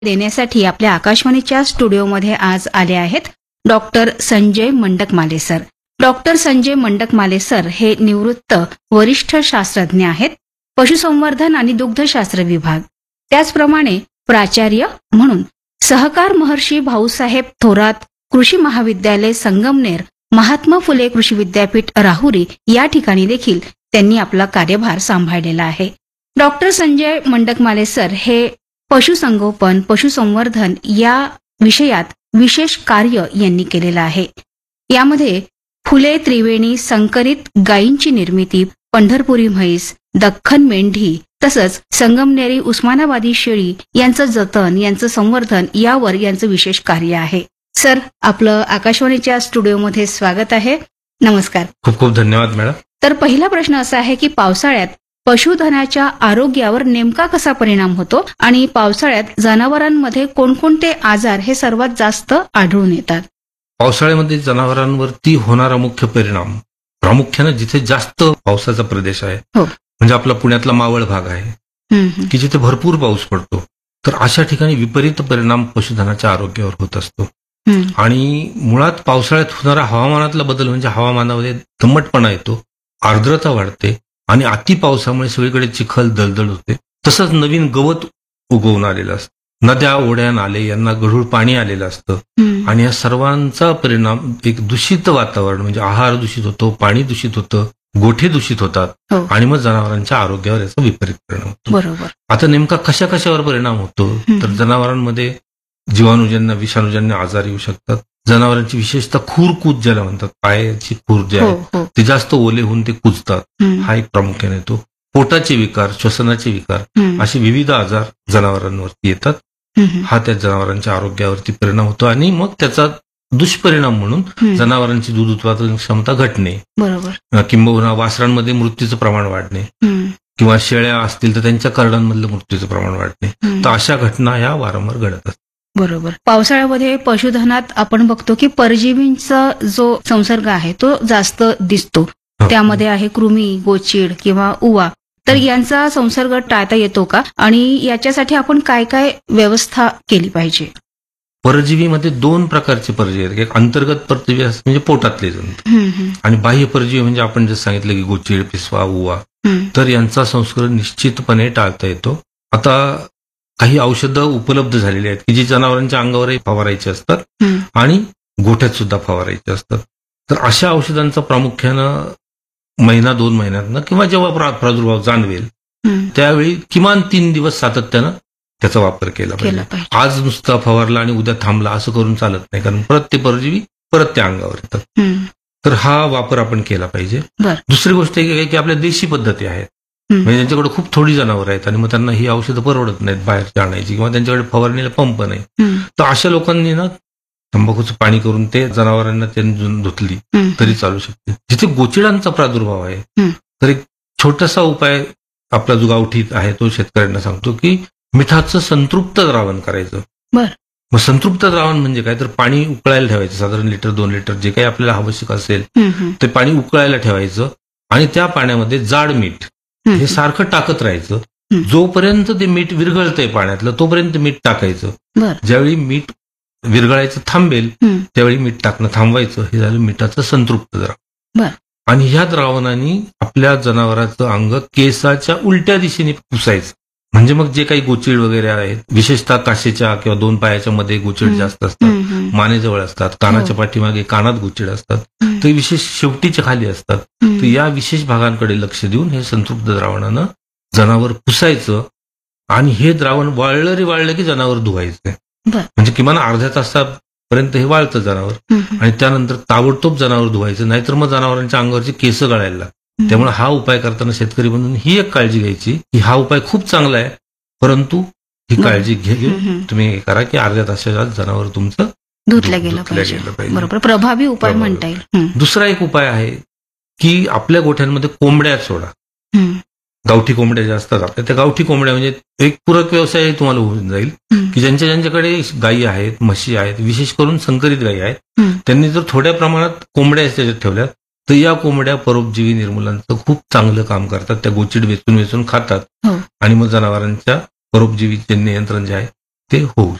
देण्यासाठी आपल्या आकाशवाणीच्या स्टुडिओमध्ये आज आले आहेत doctor Sanjay मंडकमाले sir. Doctor Sanjay मंडकमाले sir हे निवृत्त वरिष्ठ शास्त्रज्ञ आहेत. पशुसंवर्धन आणि दुग्धशास्त्र विभाग, त्याचप्रमाणे प्राचार्य म्हणून सहकार महर्षी भाऊसाहेब थोरात कृषी महाविद्यालय संगमनेर, महात्मा फुले कृषी विद्यापीठ राहुरी या ठिकाणी देखील त्यांनी आपला कार्यभार सांभाळलेला आहे. डॉक्टर संजय मंडकमाले सर हे पशुसंगोपन, पशुसंवर्धन या विषयात विशेष कार्य यांनी केलेलं आहे. यामध्ये फुले त्रिवेणी संकरित गायींची निर्मिती, पंढरपुरी म्हैस, दख्खन मेंढी तसंच संगमनेरी उस्मानाबादी शेळी यांचं जतन, यांचं संवर्धन यावर यांचं विशेष कार्य आहे. सर, आपलं आकाशवाणीच्या स्टुडिओमध्ये स्वागत आहे. नमस्कार. खूप खूप धन्यवाद मॅडम. तर पहिला प्रश्न असा आहे की पावसाळ्यात पशुधनाच्या आरोग्यावर नेमका कसा परिणाम होतो आणि पावसाळ्यात जनावरांमध्ये कोणकोणते आजार हे सर्वात जास्त आढळून येतात? पावसाळ्यामध्ये जनावरांवरती होणारा मुख्य परिणाम, प्रामुख्याने जिथे जास्त पावसाचा प्रदेश आहे, म्हणजे आपला पुण्यातला मावळ भाग आहे की जिथे भरपूर पाऊस पडतो, तर अशा ठिकाणी विपरीत परिणाम पशुधनाच्या आरोग्यावर होत असतो. आणि मुळात पावसाळ्यात होणारा हवामानातला बदल म्हणजे हवामानामध्ये दमटपणा येतो, आर्द्रता वाढते आणि अति पावसामुळे सगळीकडे चिखल दलदल होते. तसंच नवीन गवत उगवून आलेलं असतं, नद्या ओढ्या नाले यांना गढूळ पाणी आलेलं असतं आणि या सर्वांचा परिणाम एक दूषित वातावरण म्हणजे आहार दूषित होतो, पाणी दूषित होतं, गोठे दूषित होतात आणि मग जनावरांच्या आरोग्यावर याचा विपरीत परिणाम होतो. बरोबर. आता नेमका कशावर परिणाम होतो, तर जनावरांमध्ये जीवाणूजन्य, विषाणूजन्य आजार येऊ शकतात. जनावरांची विशेषतः खूरकूज ज्याला म्हणतात, पायाची खूर जे आहे ते जास्त ओले होऊन ते कुजतात, हा एक प्रामुख्याने येतो. पोटाचे विकार, श्वसनाचे विकार असे विविध आजार जनावरांवरती येतात. हा त्या जनावरांच्या आरोग्यावरती परिणाम होतो आणि मग त्याचा दुष्परिणाम म्हणून जनावरांची दूध उत्पादन क्षमता घटणे, बरोबर, किंबहुना वासरांमध्ये मृत्यूचं प्रमाण वाढणे किंवा शेळ्या असतील तर त्यांच्या करडांमधलं मृत्यूचं प्रमाण वाढणे, तर अशा घटना ह्या वारंवार घडत असतात. बरोबर. पावसाळ्यामध्ये पशुधनात आपण बघतो की परजीवींचा जो संसर्ग आहे तो जास्त दिसतो. त्यामध्ये आहे कृमी, गोचीड किंवा उवा. तर यांचा संसर्ग टाळता येतो का आणि याच्यासाठी आपण काय काय व्यवस्था केली पाहिजे? परजीवीमध्ये दोन प्रकारचे परजीवी आहेत. एक अंतर्गत परजीवी म्हणजे पोटातले जंतू आणि बाह्य परजीवी म्हणजे आपण जे सांगितलं की गोचीड, पिसवा, उवा, तर यांचा संसर्ग निश्चितपणे टाळता येतो. आता काही औषधं उपलब्ध झालेली आहेत की जी जनावरांच्या अंगावरही फवारायची असतात आणि गोठ्यात सुद्धा फवारायचे असतात. तर अशा औषधांचा प्रामुख्यानं महिना 2 महिन्यातनं किंवा जेव्हा प्रादुर्भाव जाणवेल त्यावेळी किमान 3 दिवस सातत्यानं त्याचा वापर केला पाहिजे. आज नुसता फवारला आणि उद्या थांबला असं करून चालत नाही, कारण परत ते परजीवी परत त्या अंगावर येतात. तर हा वापर आपण केला पाहिजे. दुसरी गोष्ट की आपल्या देशी पद्धती आहेत, म्हणजे त्यांच्याकडे खूप थोडी जनावर आहेत आणि मग त्यांना ही औषधं परवडत नाहीत बाहेरची आणायची किंवा त्यांच्याकडे फवारणीला पंप नाही, तर अशा लोकांनी ना तंबाखूचं पाणी करून ते जनावरांना त्यांनी धुतली तरी चालू शकते. जिथे गोचिडांचा प्रादुर्भाव आहे तर एक छोटासा उपाय आपला जो गावठी आहे तो शेतकऱ्यांना सांगतो की मिठाचं संतृप्त द्रावण करायचं. मग संतृप्त द्रावण म्हणजे काय, तर पाणी उकळायला ठेवायचं, साधारण 1-2 लिटर जे काही आपल्याला आवश्यक असेल ते पाणी उकळायला ठेवायचं आणि त्या पाण्यामध्ये जाड मीठ हे सारखं टाकत राहायचं. जोपर्यंत ते मीठ विरघळतंय पाण्यातलं तोपर्यंत मीठ टाकायचं. ज्यावेळी मीठ विरघळायचं थांबेल त्यावेळी मीठ टाकणं थांबवायचं. हे झालं मिठाचं संतृप्त द्रावण. आणि ह्या द्रावणाने आपल्या जनावरांचं अंग केसाच्या उलट्या दिशेने पुसायचं. म्हणजे मग जे काही गोचीड वगैरे आहेत, विशेषतः काशेच्या किंवा 2 पायाच्या मध्ये गोचीड जास्त असतात, मानेजवळ असतात, कानाच्या पाठीमागे कानात गोचीड असतात, ते विशेष शेवटीच्या खाली असतात, तर या विशेष भागांकडे लक्ष देऊन हे संतृप्त द्रावणानं जनावर पुसायचं आणि हे द्रावण वाळलं की जनावर धुवायचं. म्हणजे किमान अर्ध्या तासापर्यंत हे वाळतं जनावर आणि त्यानंतर ताबडतोब जनावर धुवायचं, नाहीतर मग जनावरांच्या अंगावरची केस गळायला लागतात. त्यामुळे हा उपाय करताना शेतकरी बंधूंनी ही एक काळजी घ्यायची की हा उपाय खूप चांगला आहे, परंतु ही काळजी घेऊन तुम्ही करा की अर्ध्या तासाच्या जनावर तुमचं धुतलं गेलं पाहिजे. बरोबर, प्रभावी उपाय म्हणता येईल. दुसरा एक उपाय आहे की आपल्या गोठ्यांमध्ये कोंबड्या सोडा. गावठी कोंबड्या ज्या असतात आपल्या, त्या गावठी कोंबड्या म्हणजे एक पूरक व्यवसाय तुम्हाला होऊन जाईल की ज्यांच्याकडे गायी आहेत, म्हशी आहेत, विशेष करून संकरित गायी आहेत, त्यांनी जर थोड्या प्रमाणात कोंबड्या त्याच्यात ठेवल्या तर या कोंबड्या परोपजीवी निर्मूलनाचं खूप चांगलं काम करतात. त्या गोचीड वेचून खातात आणि मग जनावरांच्या परोपजीवीचे नियंत्रण जे आहे ते होऊ